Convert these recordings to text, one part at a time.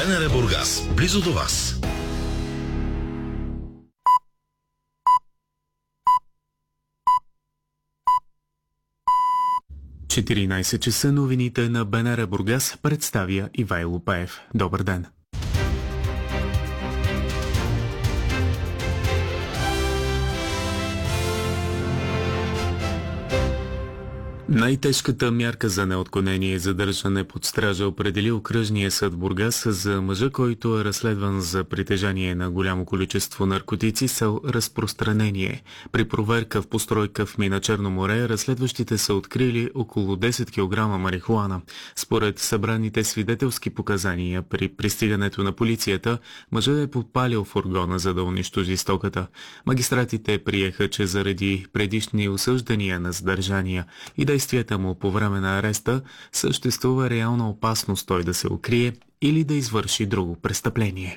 БНР Бургас, близо до вас. Часа новините на БНР Бургас представя Ивайло Паев. Добър ден! Най-тежката мярка за неотклонение и задържане под стража определи окръжния съд Бургас за мъжа, който е разследван за притежание на голямо количество наркотици с цел разпространение. При проверка в постройка в мина Черно море, разследващите са открили около 10 кг марихуана. Според събраните свидетелски показания, при пристигането на полицията, мъжът е подпалил фургона, за да унищожи стоката. Магистратите приеха, че заради предишни осъждания на задържания и действията му по време на ареста съществува реална опасност той да се укрие или да извърши друго престъпление.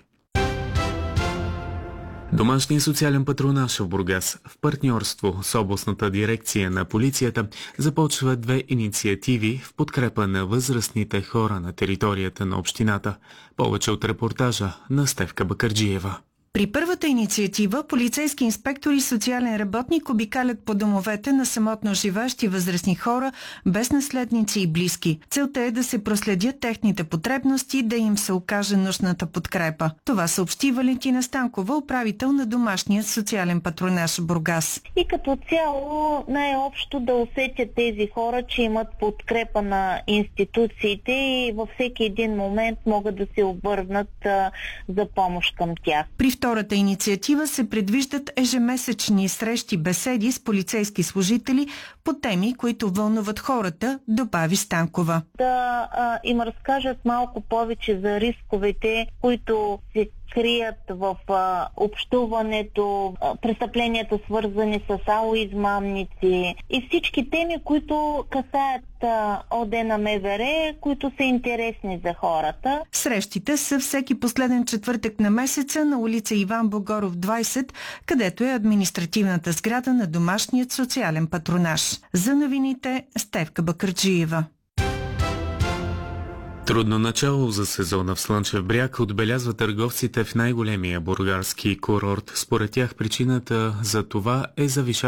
Домашният социален патронаж в Бургас в партньорство с областната дирекция на полицията започва две инициативи в подкрепа на възрастните хора на територията на общината. Повече от репортажа на Стефка Бакърджиева. При първата инициатива полицейски инспектор и социален работник обикалят по домовете на самотно живеещи възрастни хора без наследници и близки. Целта е да се проследят техните потребности, да им се окаже нужната подкрепа. Това съобщи Валентина Станкова, управител на домашният социален патронаж в Бургас. И като цяло най-общо да усетят тези хора, че имат подкрепа на институциите и във всеки един момент могат да се обърнат за помощ към тях. При втората инициатива се предвиждат ежемесечни срещи, беседи с полицейски служители по теми, които вълнуват хората, добави Станкова. Да им разкажат малко повече за рисковете, които се крият в общуването, престъпленията свързани с измамници и всички теми, които касаят ОД на МВР, които са интересни за хората. Срещите са всеки последен четвъртък на месеца на улица Иван Богоров 20, където е административната сграда на домашният социален патронаж. За новините Стефка Бакърджиева. Трудно начало за сезона в Слънчев бряг отбелязва търговците в най-големия бургаски курорт. Според тях причината за това е завишаването